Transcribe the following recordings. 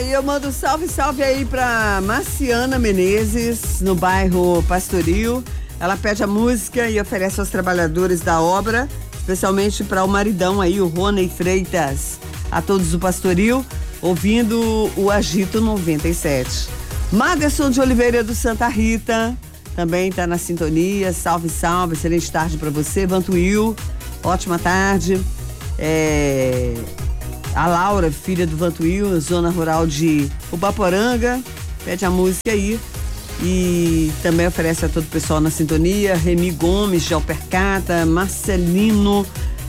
e eu mando salve aí pra Marciana Menezes, no bairro Pastoril. Ela pede a música e oferece aos trabalhadores da obra, especialmente para o maridão aí, o Rony Freitas. A todos do Pastoril, ouvindo o Agito 97. Maderson de Oliveira do Santa Rita, também tá na sintonia. Salve, excelente tarde para você. Vantuil, ótima tarde. A Laura, filha do Vantuil, zona rural de Ubaporanga, pede a música aí. E também oferece a todo o pessoal na sintonia. Remy Gomes de Alpercata, Marcelino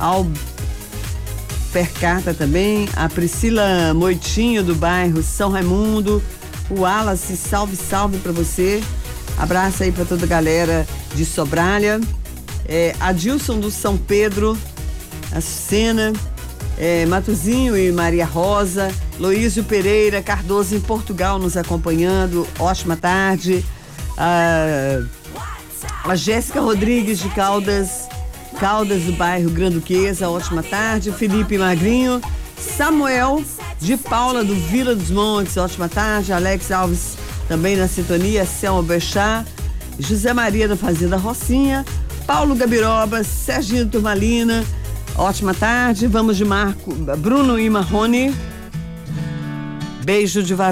Alpercata também, a Priscila Moitinho do bairro São Raimundo, o Wallace, salve para você. Abraço aí para toda a galera de Sobralha. Adilson do São Pedro, Açucena, Matuzinho e Maria Rosa, Loísio Pereira Cardoso em Portugal nos acompanhando, ótima tarde. A Jéssica Rodrigues de Caldas do bairro Granduquesa, ótima tarde. Felipe Magrinho, Samuel de Paula do Vila dos Montes, ótima tarde. Alex Alves também na sintonia, Selma Bechá, José Maria da Fazenda Rocinha, Paulo Gabiroba, Serginho Turmalina, ótima tarde. Vamos de Marco, Bruno e Marrone. Beijo de